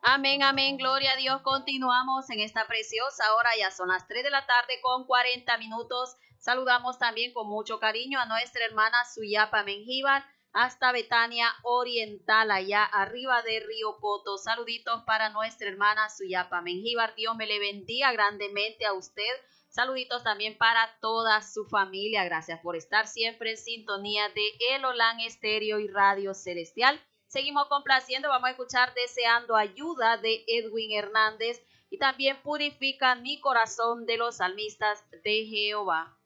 Amén, amén, gloria a Dios. Continuamos en esta preciosa hora, ya son las 3 de la tarde con 40 minutos. Saludamos también con mucho cariño a nuestra hermana Suyapa Mengíbar, hasta Betania Oriental, allá arriba de Río Coto. Saluditos para nuestra hermana Suyapa Mengíbar. Dios me le bendiga grandemente a usted. Saluditos también para toda su familia. Gracias por estar siempre en sintonía de El Olán Estéreo y Radio Celestial. Seguimos complaciendo, vamos a escuchar Deseando Ayuda de Edwin Hernández y también Purifica mi corazón de los salmistas de Jehová.